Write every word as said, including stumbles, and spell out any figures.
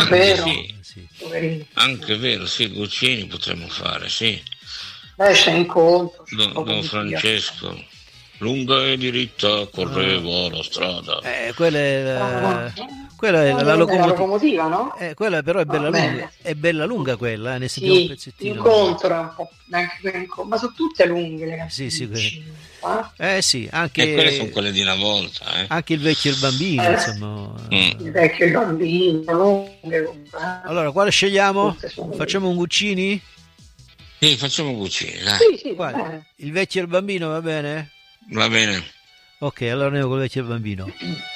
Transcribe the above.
Anche vero. sì, Sì. Poverino. anche vero, sì, Guccini potremmo fare, sì. Eh, c'è incontro. c'è Don, poco Don di via. Francesco, lunga e diritta correvo la strada. Eh, quella è la, Ah, quella è la, la la locomotiva. locomotiva, no? Eh, quella però è bella Ah, lunga, bella. è bella lunga quella, eh, ne sentiamo un Sì, pezzettino. incontra un po', anche quelle inco- ma sono tutte lunghe le Sì, canzoni sì, di que- Guccini. Ah? eh sì, E quelle sono anche, quelle di una volta, eh. anche il vecchio e il bambino, Eh, insomma. Mm. il vecchio e il bambino, lunghe. ah, Allora, quale scegliamo? tutte sono Facciamo un Guccini? Sì, facciamo Guccini, dai. Sì, sì, va Quale? bene. Il vecchio e il bambino, va bene? Va bene. Ok, allora andiamo col vecchio e il bambino.